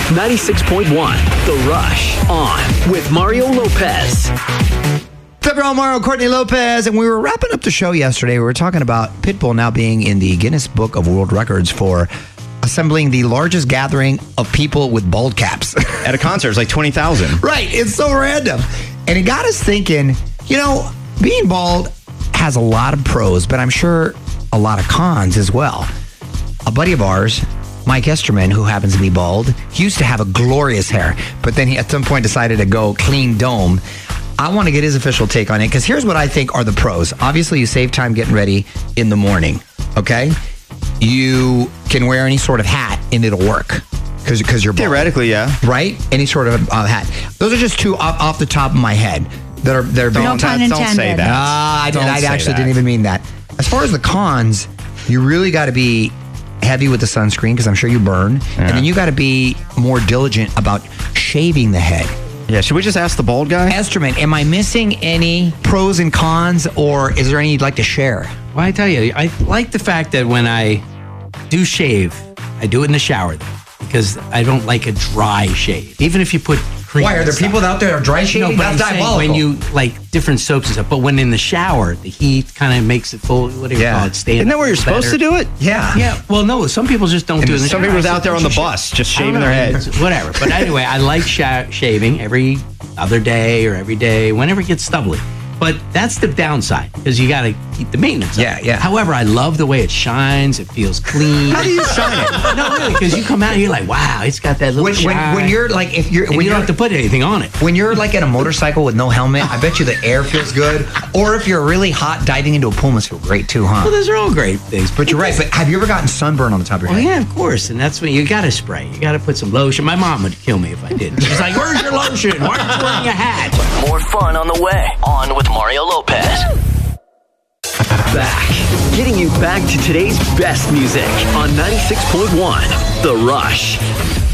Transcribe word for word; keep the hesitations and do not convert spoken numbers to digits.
ninety-six point one, The Rush, on with Mario Lopez. What's up, everyone? Mario Courtney Lopez, and we were wrapping up the show yesterday. We were talking about Pitbull now being in the Guinness Book of World Records for assembling the largest gathering of people with bald caps. At a concert, it's like twenty thousand. Right, it's so random. And it got us thinking, you know, being bald has a lot of pros, but I'm sure a lot of cons as well. A buddy of ours, Mike Esterman, who happens to be bald, he used to have a glorious hair, but then he at some point decided to go clean dome. I want to get his official take on it, because here's what I think are the pros. Obviously, you save time getting ready in the morning, okay? You can wear any sort of hat, and it'll work, because because you're bald. Theoretically, yeah. Right? Any sort of uh, hat. Those are just two off, off the top of my head that are they're No being- pun Don't intended. say that. Ah, I, did, Don't I say actually that. didn't even mean that. As far as the cons, you really got to be heavy with the sunscreen, because I'm sure you burn. Yeah. And then you got to be more diligent about shaving the head. Yeah, should we just ask the bald guy? Esterman, am I missing any pros and cons, or is there any you'd like to share? Well, I tell you, I like the fact that when I do shave, I do it in the shower, though, because I don't like a dry shave. Even if you put cream. Why, are and there stuff. people out there that are dry shaving? No, but I'm That's saying diabolical. when you like different soaps and stuff. But when in the shower, the heat kind of makes it full. What do you Yeah. call it? Stand Isn't that where you're supposed to do it? Yeah. Yeah. Well, no. Some people just don't And do it. In the some shower. people's I out said, there on "Don't the you bus just I don't shaving their know. heads. Whatever. But anyway, I like sha- shaving every other day or every day, whenever it gets stubbly. But that's the downside, because you got to keep the maintenance up. Yeah, yeah. However, I love the way it shines. It feels clean. How do you shine it? No, really, because you come out and you're like, wow, it's got that little When, when, shine. when you're like, if you're, and when you you're, don't have to put anything on it. when you're like in a motorcycle with no helmet, I bet you the air feels good. Or if you're really hot, diving into a pool must feel great too, huh? Well, those are all great things. But you're right. But have you ever gotten sunburn on the top of your Well, head? yeah, of course. And that's when you got to spray. You got to put some lotion. My mom would kill me if I didn't. She's like, where's your lotion? Why aren't you wearing a hat? More fun on the way. On with Mario Lopez. Back. Getting you back to today's best music on ninety-six point one, The Rush.